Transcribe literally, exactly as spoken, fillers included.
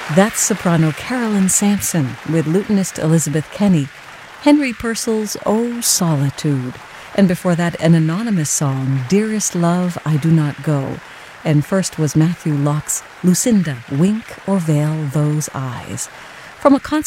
That's soprano Carolyn Sampson with lutenist Elizabeth Kenny, Henry Purcell's "Oh Solitude," and before that an anonymous song, "Dearest Love, I Do Not Go," and first was Matthew Locke's "Lucinda, Wink or Veil Those Eyes," from a concert